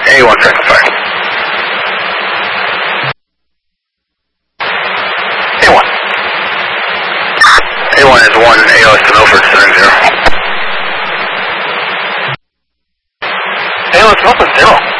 A1 second fire. A1. A1 is 1, AOS to Milford, setting 0. AOS Milford, 0.